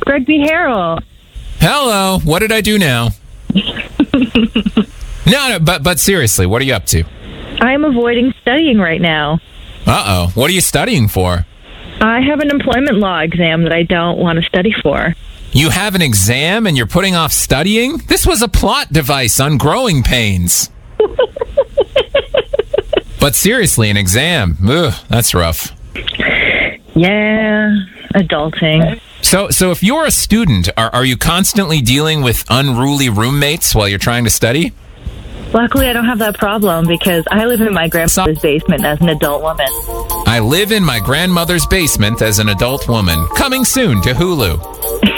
Greg B. Harrell. Hello. What did I do now? No, but seriously, what are you up to? I'm avoiding studying right now. Uh-oh. What are you studying for? I have an employment law exam that I don't want to study for. You have an exam and you're putting off studying? This was a plot device on Growing Pains. But seriously, an exam. Ugh, that's rough. Yeah, adulting. So if you're a student, are you constantly dealing with unruly roommates while you're trying to study? Luckily, I don't have that problem because I live in my grandmother's basement as an adult woman. I live in my grandmother's basement as an adult woman. Coming soon to Hulu.